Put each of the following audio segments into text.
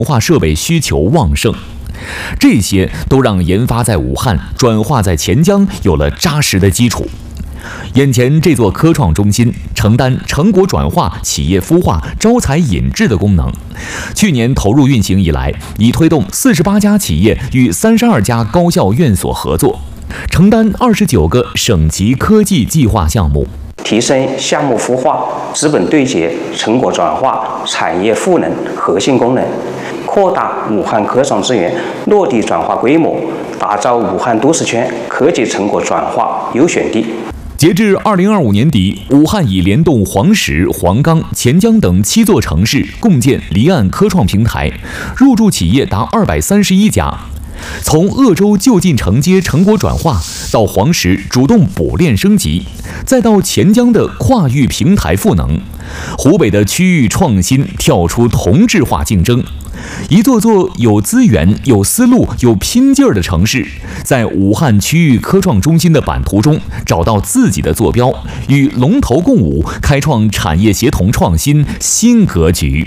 文化设备需求旺盛，这些都让研发在武汉转化在钱江有了扎实的基础。眼前这座科创中心承担成果转化、企业孵化、招才引智的功能。去年投入运行以来，已推动48家企业与32家高校院所合作，承担29个省级科技计划项目， 提升项目孵化、资本对接、成果转化、产业赋能核心功能，扩大武汉科创资源落地转化规模，打造武汉都市圈科技成果转化优选地。 截至2025年底，武汉已联动黄石、黄冈、钱江等7座城市，共建离岸科创平台，入驻企业达231家。从鄂州就近承接成果转化，到黄石主动补链升级，再到钱江的跨域平台赋能，湖北的区域创新跳出同质化竞争。一座座有资源、有思路、有拼劲儿的城市，在武汉区域科创中心的版图中找到自己的坐标，与龙头共舞，开创产业协同创新新格局。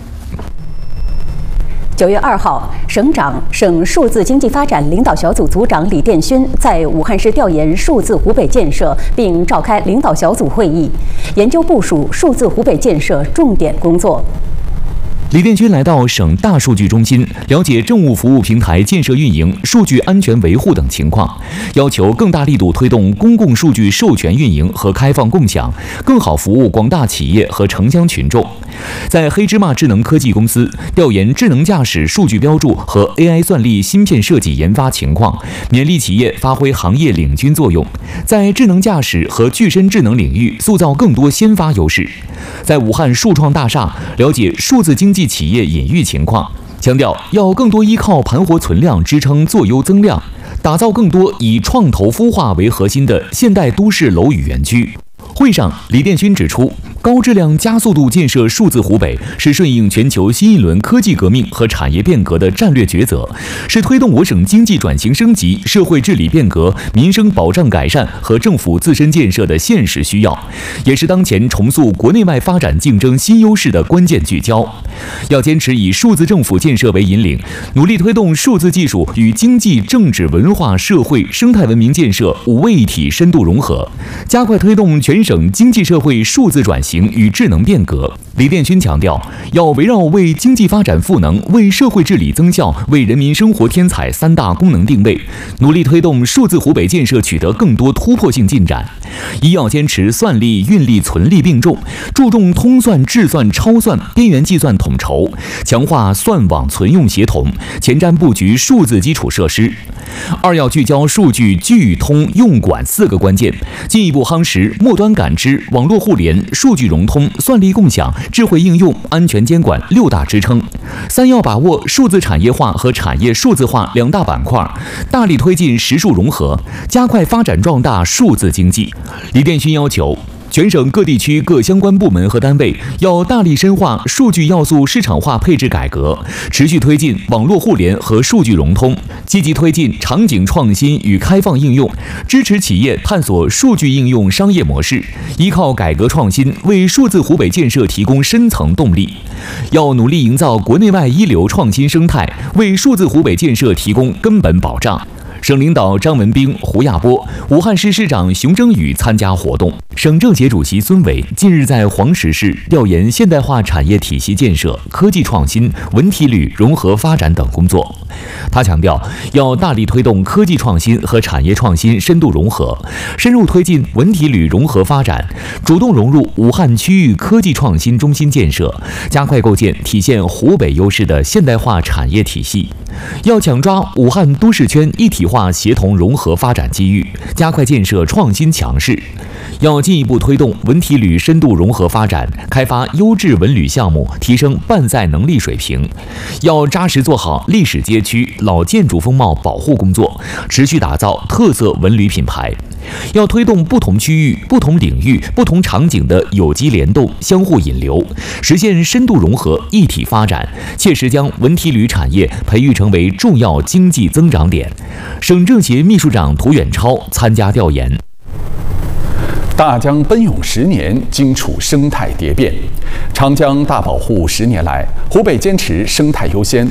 9月2号，省长、省数字经济发展领导小组组长李殿勋在武汉市调研数字湖北建设，并召开领导小组会议，研究部署数字湖北建设重点工作。 李殿勋来到省大数据中心，了解政务服务平台建设运营、数据安全维护等情况，要求更大力度推动公共数据授权运营和开放共享，更好服务广大企业和城乡群众。在黑芝麻智能科技公司调研智能驾驶数据标注和 AI 算力芯片设计研发情况，勉励企业发挥行业领军作用，在智能驾驶和具身智能领域塑造更多先发优势。在武汉数创大厦了解数字经济企业隐喻情况，强调要更多依靠盘活存量支撑做优增量，打造更多以创投孵化为核心的现代都市楼宇园区。会上，李殿勋指出，高质量加速度建设数字湖北是顺应全球新一轮科技革命和产业变革的战略抉择，是推动我省经济转型升级、社会治理变革、民生保障改善和政府自身建设的现实需要，也是当前重塑国内外发展竞争新优势的关键聚焦。要坚持以数字政府建设为引领，努力推动数字技术与经济、政治、文化、社会、生态文明建设五位一体深度融合，加快推动全省经济社会数字转型与智能变革。李殿勋强调，要围绕为经济发展赋能、为社会治理增效、为人民生活添彩3大功能定位，努力推动数字湖北建设取得更多突破性进展。一要坚持算力、运力、存力并重，注重通算、智算、超算、边缘计算统筹，强化算网存用协同，前瞻布局数字基础设施。二要聚焦数据聚通用管4个关键，进一步夯实末端感知、网络互联、数据融通、算力共享、智慧应用、安全监管6大支撑。三要把握数字产业化和产业数字化2大板块，大力推进实数融合，加快发展壮大数字经济。李殿勋要求，全省各地区各相关部门和单位要大力深化数据要素市场化配置改革，持续推进网络互联和数据融通，积极推进场景创新与开放应用，支持企业探索数据应用商业模式，依靠改革创新为数字湖北建设提供深层动力。要努力营造国内外一流创新生态，为数字湖北建设提供根本保障。省领导张文彬、胡亚波、武汉市市长熊征宇参加活动。省政协主席孙伟近日在黄石市调研现代化产业体系建设、科技创新、文体旅融合发展等工作。他强调，要大力推动科技创新和产业创新深度融合，深入推进文体旅融合发展，主动融入武汉区域科技创新中心建设，加快构建体现湖北优势的现代化产业体系。要抢抓武汉都市圈一体化协同融合发展机遇，加快建设创新强势。要进一步推动文体旅深度融合发展，开发优质文旅项目，提升办在能力水平。要扎实做好历史街区、老建筑风貌保护工作，持续打造特色文旅品牌。要推动不同区域、不同领域、不同场景的有机联动、相互引流，实现深度融合、一体发展，切实将文体旅产业培育成为重要经济增长点。省政协秘书长涂远超参加调研。 大江奔涌10年，荆楚生态蝶变。长江大保护10年来，湖北坚持生态优先、